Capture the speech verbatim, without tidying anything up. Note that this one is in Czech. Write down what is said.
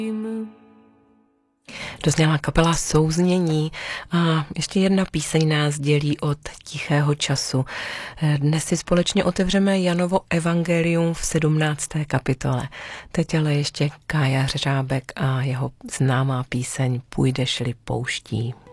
Dozněla kapela Souznění a ještě jedna píseň nás dělí od tichého času. Dnes si společně otevřeme Janovo evangelium v sedmnácté kapitole. Teď ale ještě Kája Řeřábek a jeho známá píseň Půjdeš-li pouští.